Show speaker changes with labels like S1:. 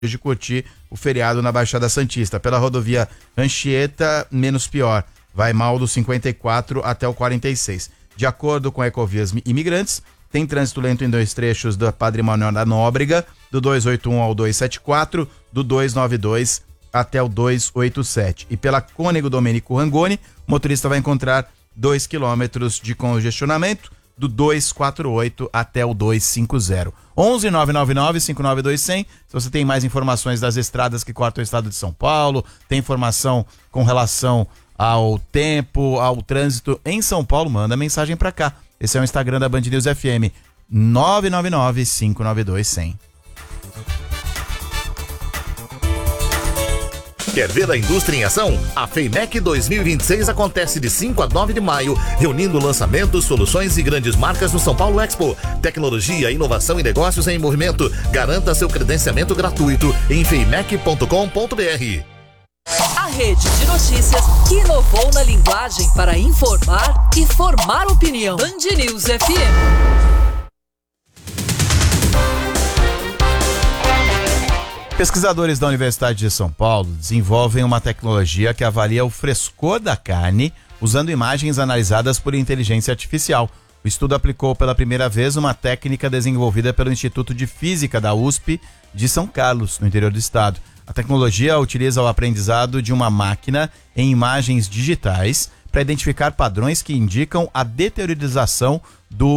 S1: de curtir o feriado na Baixada Santista. Pela rodovia Anchieta, menos pior. Vai mal do 54 até o 46. De acordo com a Ecovias Imigrantes, tem trânsito lento em 2 trechos da Padre Manuel da Nóbrega, do 281 ao 274, do 292 até o 287. E pela Cônego Domênico Rangoni, o motorista vai encontrar 2 quilômetros de congestionamento, do 248 até o 250. 11-999-592-100. Se você tem mais informações das estradas que cortam o estado de São Paulo, tem informação com relação ao tempo, ao trânsito em São Paulo, manda mensagem pra cá. Esse é o Instagram da Band News FM, 999-592-100.
S2: Quer ver a indústria em ação? A FEIMEC 2026 acontece de 5 a 9 de maio, reunindo lançamentos, soluções e grandes marcas no São Paulo Expo. Tecnologia, inovação e negócios em movimento. Garanta seu credenciamento gratuito em feimec.com.br.
S3: A rede de notícias que inovou na linguagem para informar e formar opinião. Band News FM.
S1: Pesquisadores da Universidade de São Paulo desenvolvem uma tecnologia que avalia o frescor da carne usando imagens analisadas por inteligência artificial. O estudo aplicou pela primeira vez uma técnica desenvolvida pelo Instituto de Física da USP de São Carlos, no interior do estado. A tecnologia utiliza o aprendizado de uma máquina em imagens digitais para identificar padrões que indicam a deteriorização do